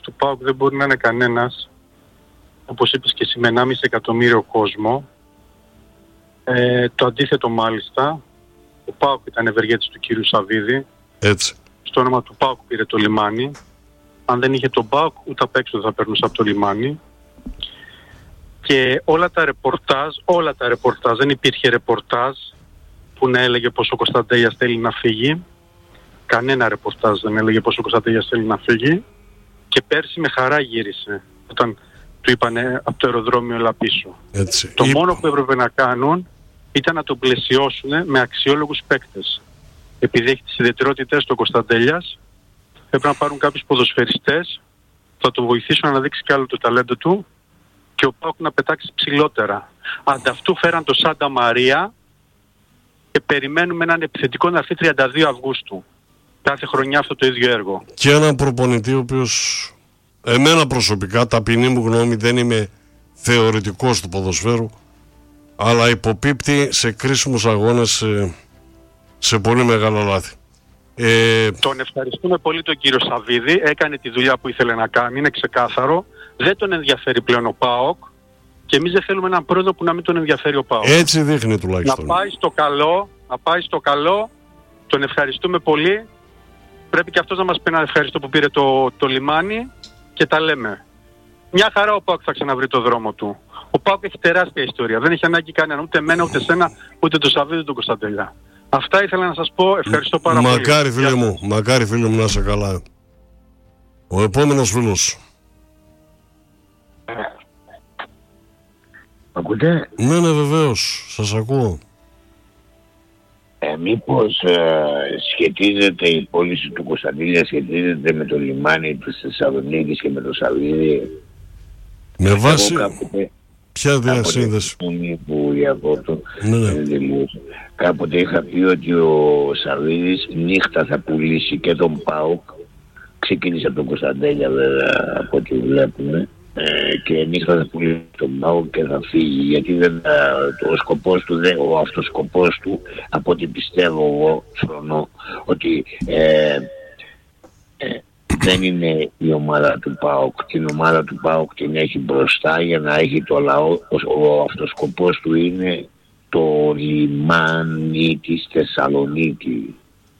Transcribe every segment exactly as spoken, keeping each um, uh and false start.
του ΠΑΟΚ δεν μπορεί να είναι κανένας, όπως είπες και εσύ, με ενάμιση εκατομμύριο κόσμο. Ε, το αντίθετο μάλιστα, ο ΠΑΟΚ ήταν ευεργέτης του κύριου Σαββίδη. Έτσι. Στο όνομα του ΠΑΟΚ πήρε το λιμάνι. Αν δεν είχε τον ΠΑΟΚ, ούτε απ' έξω δεν θα περνούσε από το λιμάνι. Και όλα τα ρεπορτάζ, όλα τα ρεπορτάζ, δεν υπήρχε ρεπορτάζ που να έλεγε πως ο Κωνσταντέλιας θέλει να φύγει. Κανένα ρεπορτάζ δεν έλεγε πως ο Κωνσταντέλιας θέλει να φύγει. Και πέρσι με χαρά γύρισε, όταν του είπανε από το αεροδρόμιο έλα πίσω. Έτσι. Το Ή... μόνο που έπρεπε να κάνουν ήταν να τον πλαισιώσουν με αξιόλογους παίκτες. Επειδή έχει τις ιδιαιτερότητες του Κωνσταντέλιας, έπρεπε να πάρουν κάποιους ποδοσφαιριστές που θα τον βοηθήσουν να αναδείξει κι άλλο το ταλέντο του και ο ΠΑΟΚ να πετάξει ψηλότερα. Ανταυτού φέραν το Σάντα Μαρία και περιμένουμε έναν επιθετικό να έρθει τριάντα δύο Αυγούστου. Κάθε χρονιά αυτό το ίδιο έργο. Και έναν προπονητή ο οποίος, εμένα προσωπικά, ταπεινή μου γνώμη, δεν είμαι θεωρητικός του ποδοσφαίρου, αλλά υποπίπτει σε κρίσιμους αγώνες σε, σε πολύ μεγάλα λάθη. Ε... Τον ευχαριστούμε πολύ τον κύριο Σαββίδη, έκανε τη δουλειά που ήθελε να κάνει, είναι ξεκάθαρο. Δεν τον ενδιαφέρει πλέον ο ΠΑΟΚ και εμείς δεν θέλουμε έναν πρόεδρο που να μην τον ενδιαφέρει ο ΠΑΟΚ. Έτσι δείχνει τουλάχιστον. Να πάει στο καλό, να πάει στο καλό, τον ευχαριστούμε πολύ. Πρέπει και αυτός να μας πει ένα ευχαριστώ που πήρε το, το λιμάνι και τα λέμε. Μια χαρά ο ΠΑΟΚ θα ξαναβρει το δρόμο του. Ο ΠΑΟΚ έχει τεράστια ιστορία. Δεν έχει ανάγκη κανέναν, ούτε εμένα, ούτε εσένα, ούτε τον Σαββίδη, ούτε τον Κωνσταντέλια. Αυτά ήθελα να σας πω. Ευχαριστώ πάρα μακάρι, πολύ. Μακάρι φίλε μου, μακάρι φίλε μου να είσαι καλά. Ο επόμενος φίλος. Ακούτε? Ναι, ναι, βεβαίως. Σας ακούω. Ε, μήπως ε, σχετίζεται η πώληση του Κωνσταντέλια, σχετίζεται με το λιμάνι της Θεσσαλονίκης και με το Σαββίδη? Με βάση... Κάποτε, ποια διασύνδεση? Που διακόπτω, ναι, ναι. Κάποτε είχα πει ότι ο Σαββίδης νύχτα θα πουλήσει και τον ΠΑΟΚ. Ξεκίνησε από τον Κωνσταντέλια βέβαια, από ό,τι βλέπουμε. Ε, και νύχτα θα πουλήσει τον ΠΑΟΚ και θα φύγει, γιατί δεν, ο σκοπός του, δεν, ο αυτός σκοπός του, από ό,τι πιστεύω εγώ, φρονώ, ότι ε, ε, δεν είναι η ομάδα του ΠΑΟΚ. Την ομάδα του ΠΑΟΚ την έχει μπροστά για να έχει το λαό. Ο, ο αυτός σκοπός του είναι το λιμάνι της Θεσσαλονίκη.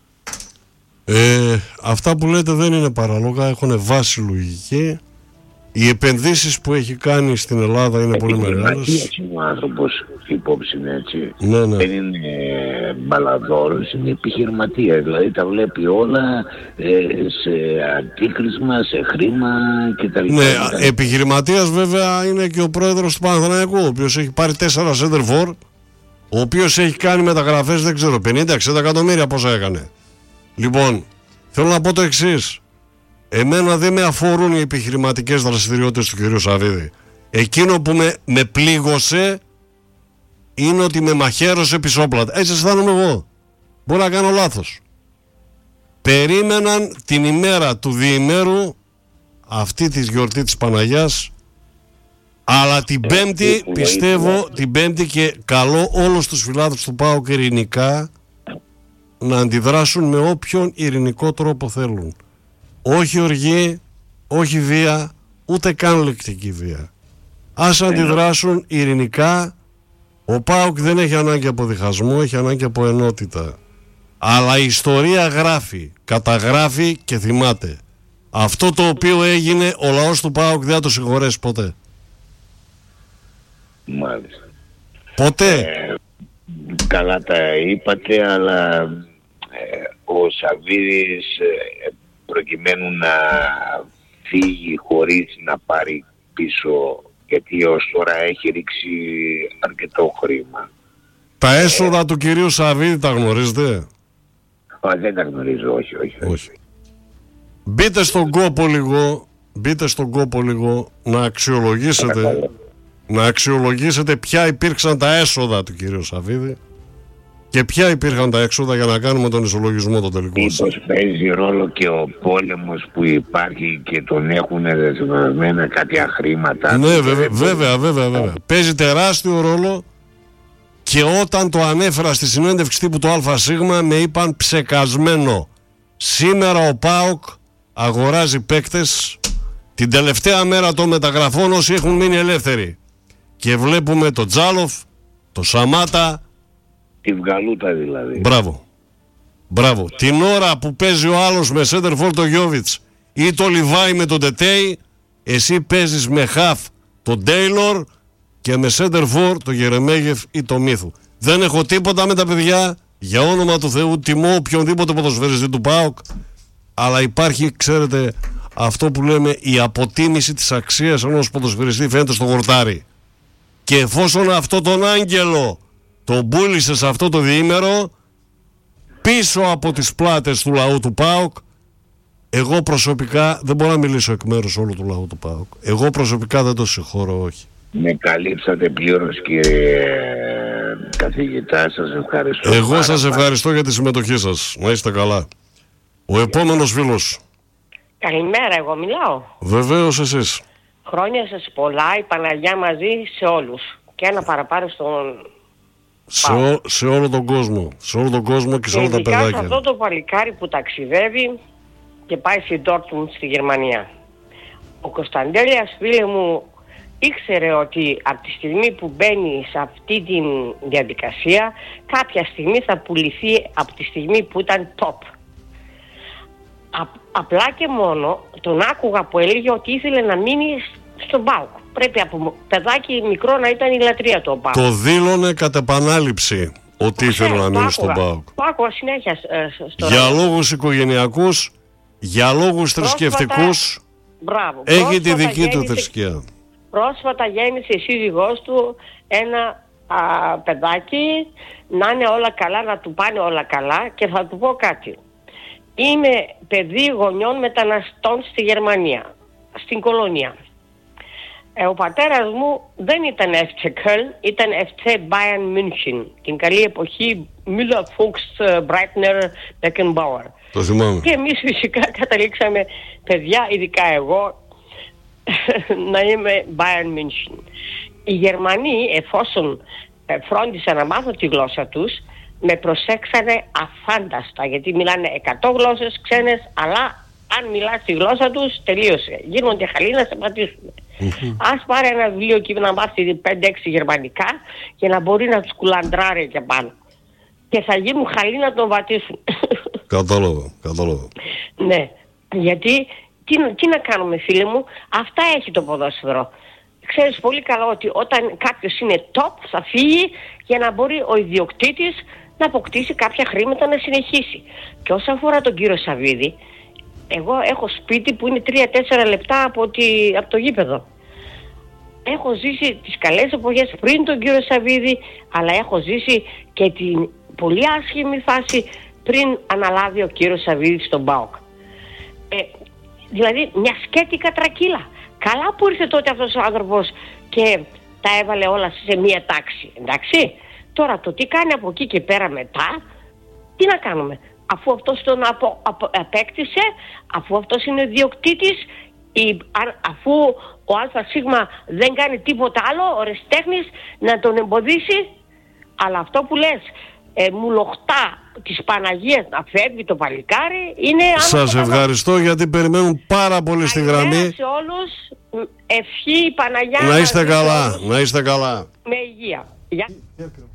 Ε, αυτά που λέτε δεν είναι παράλογα, έχουν βάση λογική. Οι επενδύσεις που έχει κάνει στην Ελλάδα είναι πολύ μεγάλες. Είναι ο άνθρωπος υπόψη, έτσι. Ναι, ναι. Δεν είναι μπαλαδόρος, είναι επιχειρηματία. Δηλαδή τα βλέπει όλα ε, σε αντίκρισμα, σε χρήμα κτλ. Ναι, επιχειρηματίας βέβαια είναι και ο πρόεδρος του Παναθηναϊκού, ο οποίος έχει πάρει τέσσερα σέντερφορ, ο οποίος έχει κάνει μεταγραφές, δεν ξέρω, πενήντα εξήντα εκατομμύρια πόσα έκανε. Λοιπόν, θέλω να πω το εξής. Εμένα δεν με αφορούν οι επιχειρηματικές δραστηριότητες του κυρίου Σαββίδη. Εκείνο που με, με πλήγωσε είναι ότι με μαχαίρωσε πισόπλατα. Έτσι αισθάνομαι εγώ. Μπορεί να κάνω λάθος. Περίμεναν την ημέρα του διημέρου, αυτή τη γιορτή της Παναγιάς, αλλά την Πέμπτη, πιστεύω, την Πέμπτη, και καλώ όλους τους φιλάθλους του ΠΑΟΚ ειρηνικά να αντιδράσουν με όποιον ειρηνικό τρόπο θέλουν. Όχι οργή, όχι βία, ούτε καν λεκτική βία. Ας αντιδράσουν ειρηνικά. Ο ΠΑΟΚ δεν έχει ανάγκη από διχασμό, έχει ανάγκη από ενότητα. Αλλά η ιστορία γράφει, καταγράφει και θυμάται. Αυτό το οποίο έγινε, ο λαός του ΠΑΟΚ δεν θα το συγχωρέσει ποτέ. Μάλιστα. Ποτέ. Ε, καλά τα είπατε, αλλά ε, ο Σαββίδης ε, προκειμένου να φύγει χωρίς να πάρει πίσω, γιατί ως τώρα έχει ρίξει αρκετό χρήμα. Τα έσοδα ε, του κυρίου Σαββίδη τα γνωρίζετε? Α, δεν τα γνωρίζω, όχι, όχι, όχι. όχι. Μπείτε στον κόπο λίγο, μπείτε στον κόπο λίγο να αξιολογήσετε, να αξιολογήσετε ποια υπήρξαν τα έσοδα του κυρίου Σαββίδη και ποια υπήρχαν τα έξοδα για να κάνουμε τον ισολογισμό τον τελικό. Μήπως παίζει ρόλο και ο πόλεμος που υπάρχει και τον έχουν δεσμευμένα κάποια χρήματα? Ναι, βέβαια, βέβαια, βέβαια, βέβαια. Παίζει τεράστιο ρόλο, και όταν το ανέφερα στη συνέντευξη τύπου του ΑΣ με είπαν ψεκασμένο. Σήμερα ο ΠΑΟΚ αγοράζει παίκτες την τελευταία μέρα των μεταγραφών όσοι έχουν μείνει ελεύθεροι. Και βλέπουμε τον Τζάλοφ, τον Σαμάτα. Τη βγαλούτα δηλαδή. Μπράβο. Μπράβο. Την ώρα που παίζει ο άλλος με σέντερφορ το Γιόβιτς ή το Λιβάι με τον Τετέι, εσύ παίζεις με χαφ τον Τέιλορ και με σέντερφορ το Γερεμέγεφ ή το Μίθου. Δεν έχω τίποτα με τα παιδιά. Για όνομα του Θεού τιμώ οποιονδήποτε ποδοσφαιριστή του ΠΑΟΚ. Αλλά υπάρχει, ξέρετε, αυτό που λέμε η αποτίμηση της αξίας ενός ποδοσφαιριστή φαίνεται στο γορτάρι. Και εφόσον αυτό τον άγγελο τον πούλησε σε αυτό το διήμερο, πίσω από τις πλάτες του λαού του ΠΑΟΚ, εγώ προσωπικά δεν μπορώ να μιλήσω εκ μέρους όλου του λαού του ΠΑΟΚ. Εγώ προσωπικά δεν το συγχωρώ, όχι. Με καλύψατε πλήρως, κύριε καθηγητά, σας ευχαριστώ. Εγώ σας ευχαριστώ για τη συμμετοχή σας. Να είστε καλά. Ο επόμενος φίλος. Καλημέρα, εγώ μιλάω. Βεβαίως εσείς. Χρόνια σας πολλά, η Παναγιά μαζί σε όλους. Και ένα παραπάνω στον... Σε, ό, σε όλο τον κόσμο. Σε όλο τον κόσμο και σε όλα τα παιδάκια. Ειδικά σε αυτό το παλικάρι που ταξιδεύει και πάει στη Ντόρτμουντ στη Γερμανία. Ο Κωνσταντέλιας, φίλε μου, ήξερε ότι από τη στιγμή που μπαίνει σε αυτή τη διαδικασία, κάποια στιγμή θα πουληθεί από τη στιγμή που ήταν top. Α, απλά και μόνο τον άκουγα που έλεγε ότι ήθελε να μείνει στον ΠΑΟΚ. Πρέπει από παιδάκι μικρό να ήταν η λατρεία του ο ΠΑΟΚ. Το δήλωνε κατ' επανάληψη ότι ήθελε να μείνει στον ΠΑΟΚ. Το άκουγα συνέχεια στο Για λόγους οικογενειακούς, για λόγους θρησκευτικούς, έχει τη δική γέννησε, του θρησκεία. Πρόσφατα γέννησε η σύζυγός του ένα α, παιδάκι, να είναι όλα καλά, να του πάνε όλα καλά. Και θα του πω κάτι. Είμαι παιδί γονιών μεταναστών στη Γερμανία, στην κολονία. Ε, ο πατέρας μου δεν ήταν εφ σι Köln, ήταν εφ σι Bayern München. Την καλή εποχή Müller, Fuchs, Breitner, Beckenbauer. Το θυμάμαι. Και εμείς φυσικά καταλήξαμε, παιδιά, ειδικά εγώ, να είμαι Bayern München. Οι Γερμανοί, εφόσον φρόντισα να μάθω τη γλώσσα τους, με προσέξανε αφάνταστα, γιατί μιλάνε εκατό γλώσσες ξένες, αλλά αν μιλάς τη γλώσσα τους, τελείωσε. Γίνονται χαλί να σε πατήσουν. Mm-hmm. Ας πάρει ένα βιβλίο και να μάθει πέντε έξι γερμανικά και να μπορεί να τους κουλαντράρει και πάνω. Και θα γίνουν χαλί να τον βατήσουν. Κατάλαβα, κατάλαβα. Ναι, γιατί τι, τι να κάνουμε, φίλε μου, αυτά έχει το ποδόσφαιρο. Ξέρεις πολύ καλά ότι όταν κάποιος είναι top θα φύγει για να μπορεί ο ιδιοκτήτης να αποκτήσει κάποια χρήματα να συνεχίσει. Και όσον αφορά τον κύριο Σαββίδη, εγώ έχω σπίτι που είναι τρία τέσσερα λεπτά από, τη, από το γήπεδο. Έχω ζήσει τις καλές εποχές πριν τον κύριο Σαββίδη, αλλά έχω ζήσει και την πολύ άσχημη φάση πριν αναλάβει ο κύριος Σαββίδης στον ΠΑΟΚ. Ε, δηλαδή μια σκέτη κατρακύλα. Καλά που ήρθε τότε αυτός ο άνθρωπος και τα έβαλε όλα σε μία τάξη, εντάξει. Τώρα το τι κάνει από εκεί και πέρα μετά, τι να κάνουμε. Αφού αυτός τον απο, απο, απέκτησε, αφού αυτός είναι διοκτήτης, η, α, αφού ο ΑΣ δεν κάνει τίποτα άλλο, ο Ρεστέχνης να τον εμποδίσει. Αλλά αυτό που λες, ε, μου λοχτά της Παναγίας να φεύγει το παλικάρι, είναι... Σας ευχαριστώ γιατί περιμένουν πάρα πολύ στη γραμμή. Σε όλους, ευχή η Παναγιά να είστε καλά, να είστε καλά. Με υγεία. Γεια.